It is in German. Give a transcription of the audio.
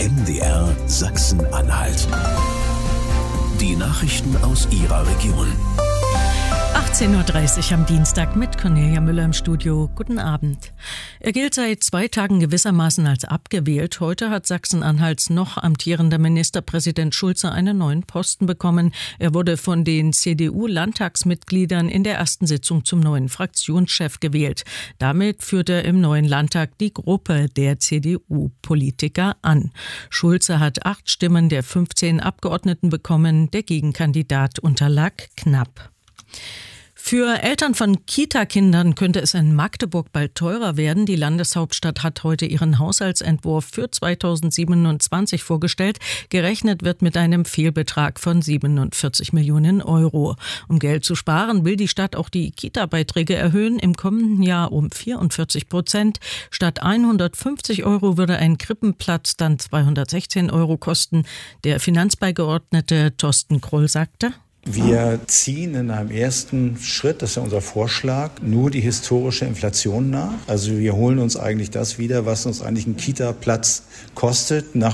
MDR Sachsen-Anhalt. Die Nachrichten aus Ihrer Region. 18.30 Uhr am Dienstag mit Cornelia Müller im Studio. Guten Abend. Er gilt seit 2 Tagen gewissermaßen als abgewählt. Heute hat Sachsen-Anhalts noch amtierender Ministerpräsident Schulze einen neuen Posten bekommen. Er wurde von den CDU-Landtagsmitgliedern in der ersten Sitzung zum neuen Fraktionschef gewählt. Damit führt er im neuen Landtag die Gruppe der CDU-Politiker an. Schulze hat 8 Stimmen der 15 Abgeordneten bekommen. Der Gegenkandidat unterlag knapp. Für Eltern von Kita-Kindern könnte es in Magdeburg bald teurer werden. Die Landeshauptstadt hat heute ihren Haushaltsentwurf für 2027 vorgestellt. Gerechnet wird mit einem Fehlbetrag von 47 Millionen Euro. Um Geld zu sparen, will die Stadt auch die Kita-Beiträge erhöhen. Im kommenden Jahr um 44%. Statt 150 Euro würde ein Krippenplatz dann 216 Euro kosten. Der Finanzbeigeordnete Thorsten Kroll sagte: Wir ziehen in einem ersten Schritt, das ist ja unser Vorschlag, nur die historische Inflation nach. Also wir holen uns eigentlich das wieder, was uns eigentlich ein Kita-Platz kostet, nach